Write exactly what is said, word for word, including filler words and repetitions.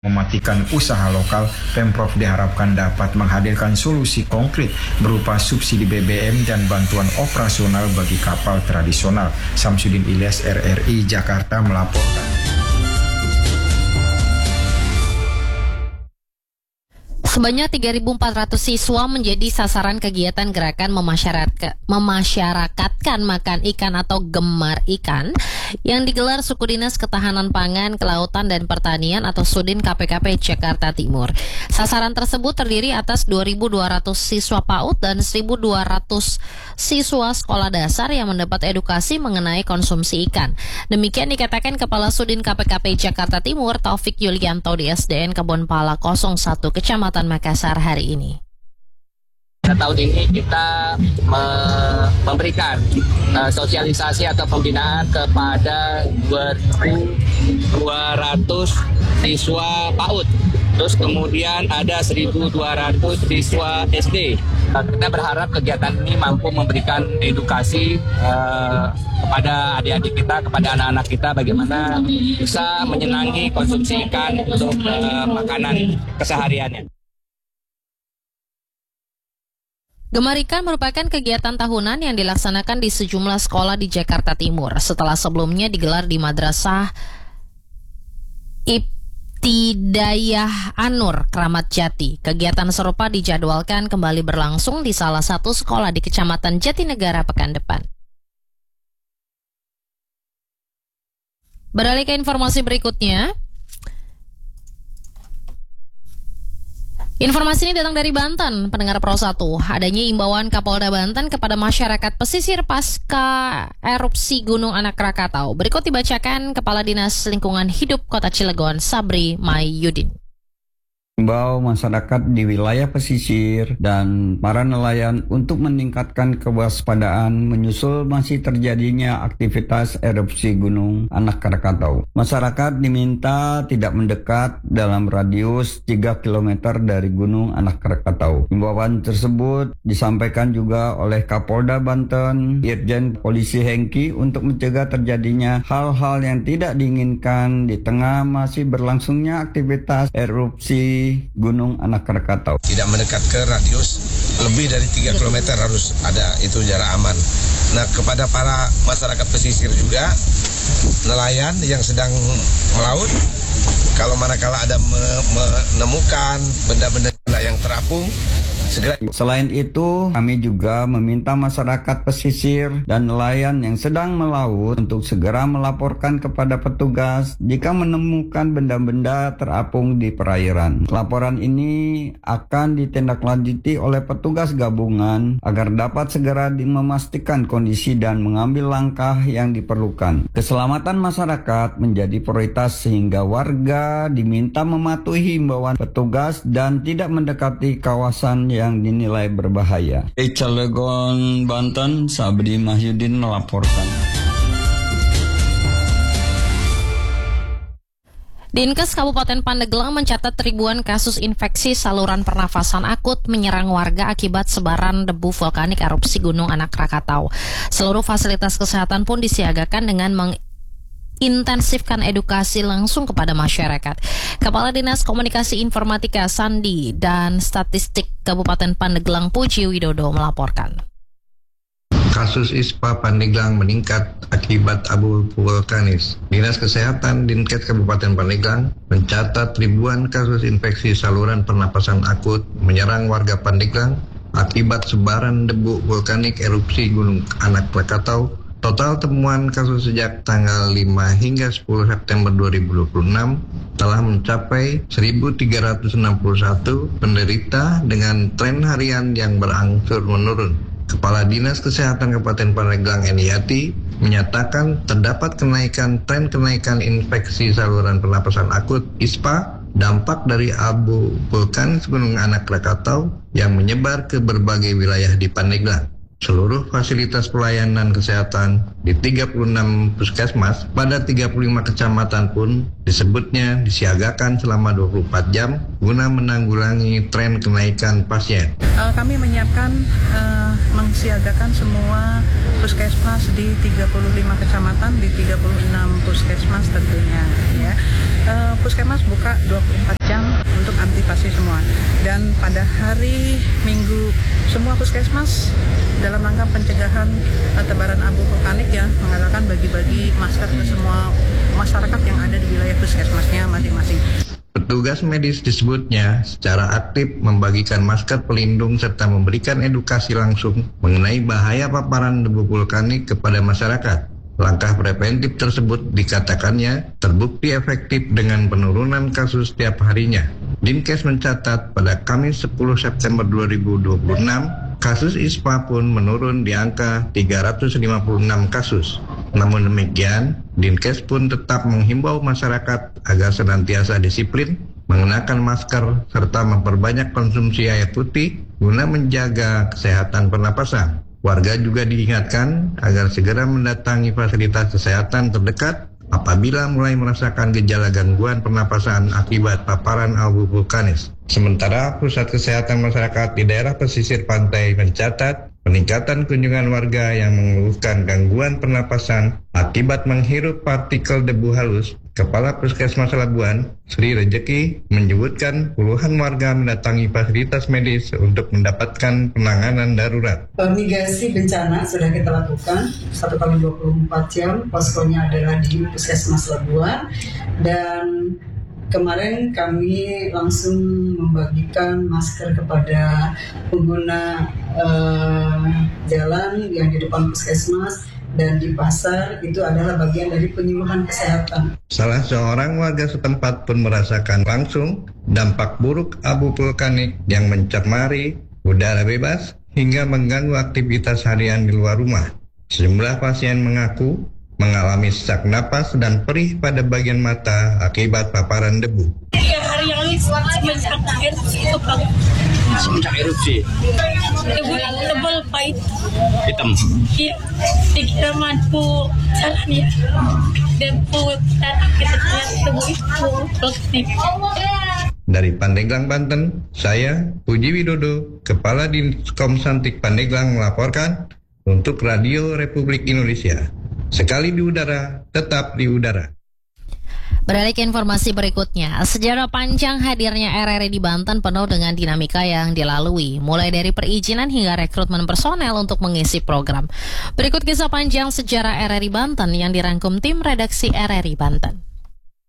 Mematikan usaha lokal, Pemprov diharapkan dapat menghadirkan solusi konkret berupa subsidi B B M dan bantuan operasional bagi kapal tradisional. Samsudin Ilyas, R R I Jakarta melaporkan. Sebanyak tiga ribu empat ratus siswa menjadi sasaran kegiatan gerakan memasyarakat, memasyarakatkan makan ikan atau gemar ikan yang digelar Suku Dinas Ketahanan Pangan, Kelautan dan Pertanian atau Sudin K P K P Jakarta Timur. Sasaran tersebut terdiri atas dua ribu dua ratus siswa PAUD dan seribu dua ratus siswa sekolah dasar yang mendapat edukasi mengenai konsumsi ikan. Demikian dikatakan Kepala Sudin K P K P Jakarta Timur Taufik Yulianto di S D N Kebonpala nol satu Kecamatan Makassar hari ini. Tahun ini kita me- memberikan uh, sosialisasi atau pembinaan kepada dua ribu dua ratus siswa PAUD. Terus kemudian ada seribu dua ratus siswa S D. Uh, kita berharap kegiatan ini mampu memberikan edukasi uh, kepada adik-adik kita, kepada anak-anak kita bagaimana bisa menyenangi konsumsi ikan untuk uh, makanan kesehariannya. Gemar ikan merupakan kegiatan tahunan yang dilaksanakan di sejumlah sekolah di Jakarta Timur setelah sebelumnya digelar di Madrasah Ibtidayah An-Nur, Kramat Jati. Kegiatan serupa dijadwalkan kembali berlangsung di salah satu sekolah di Kecamatan Jatinegara pekan depan. Beralih ke informasi berikutnya. Informasi ini datang dari Banten, pendengar Pro satu. Adanya imbauan Kapolda Banten kepada masyarakat pesisir pasca erupsi Gunung Anak Krakatau. Berikut dibacakan Kepala Dinas Lingkungan Hidup Kota Cilegon, Sabri Mahyudin. Imbau masyarakat di wilayah pesisir dan para nelayan untuk meningkatkan kewaspadaan menyusul masih terjadinya aktivitas erupsi Gunung Anak Krakatau. Masyarakat diminta tidak mendekat dalam radius tiga kilometer dari Gunung Anak Krakatau. Imbauan tersebut disampaikan juga oleh Kapolda Banten, Irjen Polisi Hengki, untuk mencegah terjadinya hal-hal yang tidak diinginkan di tengah masih berlangsungnya aktivitas erupsi Gunung Anak Krakatau. Tidak mendekat ke radius lebih dari tiga kilometer harus ada, itu jarak aman. Nah, kepada para masyarakat pesisir juga, nelayan yang sedang melaut, kalau manakala ada me- menemukan benda-benda yang terapung, segera. Selain itu, kami juga meminta masyarakat pesisir dan nelayan yang sedang melaut untuk segera melaporkan kepada petugas jika menemukan benda-benda terapung di perairan. Laporan ini akan ditindaklanjuti oleh petugas gabungan agar dapat segera memastikan kondisi dan mengambil langkah yang diperlukan. Keselamatan masyarakat menjadi prioritas sehingga warga diminta mematuhi himbauan petugas dan tidak mendekati kawasan yang yang dinilai berbahaya. Di Cilegon, Banten, Sabri Mahyudin melaporkan. Dinkes Kabupaten Pandeglang mencatat ribuan kasus infeksi saluran pernafasan akut menyerang warga akibat sebaran debu vulkanik erupsi Gunung Anak Krakatau. Seluruh fasilitas kesehatan pun disiagakan dengan meng intensifkan edukasi langsung kepada masyarakat. Kepala Dinas Komunikasi Informatika Sandi dan Statistik Kabupaten Pandeglang Puji Widodo melaporkan. Kasus ispa Pandeglang meningkat akibat abu vulkanis. Dinas Kesehatan Dinkes Kabupaten Pandeglang mencatat ribuan kasus infeksi saluran pernapasan akut menyerang warga Pandeglang akibat sebaran debu vulkanik erupsi Gunung Anak Krakatau. Total temuan kasus sejak tanggal lima hingga sepuluh September dua ribu dua puluh enam telah mencapai seribu tiga ratus enam puluh satu penderita dengan tren harian yang berangsur menurun. Kepala Dinas Kesehatan Kabupaten Pandeglang Eni Yati menyatakan terdapat kenaikan tren kenaikan infeksi saluran pernapasan akut ispa dampak dari abu vulkanis Gunung Anak Krakatau yang menyebar ke berbagai wilayah di Pandeglang. Seluruh fasilitas pelayanan kesehatan di tiga puluh enam puskesmas pada tiga puluh lima kecamatan pun disebutnya disiagakan selama dua puluh empat jam guna menanggulangi tren kenaikan pasien. Uh, kami menyiapkan uh, mensiagakan semua puskesmas di tiga puluh lima kecamatan, di tiga puluh enam puskesmas tentunya ya. Uh, puskesmas buka dua puluh empat jam untuk antisipasi semua. Dan pada hari Minggu semua puskesmas dalam rangka pencegahan uh, tebaran abu vulkanik ya mengadakan bagi-bagi masker ke semua masyarakat yang ada di wilayah puskesmasnya masing-masing. Petugas medis disebutnya secara aktif membagikan masker pelindung serta memberikan edukasi langsung mengenai bahaya paparan debu vulkanik kepada masyarakat. Langkah preventif tersebut dikatakannya terbukti efektif dengan penurunan kasus setiap harinya. Dinkes mencatat pada Kamis sepuluh September dua ribu dua puluh enam, kasus I S P A pun menurun di angka tiga ratus lima puluh enam kasus. Namun demikian, Dinkes pun tetap menghimbau masyarakat agar senantiasa disiplin, mengenakan masker, serta memperbanyak konsumsi air putih guna menjaga kesehatan pernapasan. Warga juga diingatkan agar segera mendatangi fasilitas kesehatan terdekat apabila mulai merasakan gejala gangguan pernapasan akibat paparan abu vulkanis. Sementara Pusat Kesehatan Masyarakat di daerah pesisir pantai mencatat peningkatan kunjungan warga yang mengeluhkan gangguan pernapasan akibat menghirup partikel debu halus. Kepala Puskesmas Labuan, Sri Rejeki, menyebutkan puluhan warga mendatangi fasilitas medis untuk mendapatkan penanganan darurat. Mitigasi bencana sudah kita lakukan satu kali dua puluh empat jam, poskonya adalah di Puskesmas Labuan, dan kemarin kami langsung membagikan masker kepada pengguna uh, jalan yang di depan puskesmas dan di pasar. Itu adalah bagian dari penyuluhan kesehatan. Salah seorang warga setempat pun merasakan langsung dampak buruk abu vulkanik yang mencemari udara bebas hingga mengganggu aktivitas harian di luar rumah. Sejumlah pasien mengaku mengalami sesak napas dan perih pada bagian mata akibat paparan debu. Tiga hari yang lalu semenjak erupsi itu Bang. Semenjak erupsi? Debu yang tebal pahit. Hitam? Iya, dikira mampu caranya. Debu tadi kita lihat debu itu vulkanik. Dari Pandeglang, Banten, saya Puji Widodo, Kepala Dinskom Santik Pandeglang melaporkan untuk Radio Republik Indonesia. Sekali di udara, tetap di udara. Beralih ke informasi berikutnya, sejarah panjang hadirnya R R I di Banten penuh dengan dinamika yang dilalui, mulai dari perizinan hingga rekrutmen personel untuk mengisi program. Berikut kisah panjang sejarah R R I Banten yang dirangkum tim redaksi R R I Banten.